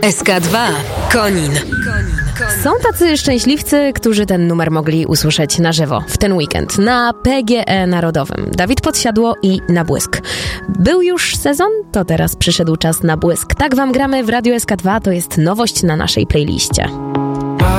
SK2 Konin. Są tacy szczęśliwcy, którzy ten numer mogli usłyszeć na żywo w ten weekend na PGE Narodowym. Dawid Podsiadło i Na Błysk. Był już sezon, to teraz przyszedł czas na błysk. Tak wam gramy w Radiu SK2, to jest nowość na naszej playliście.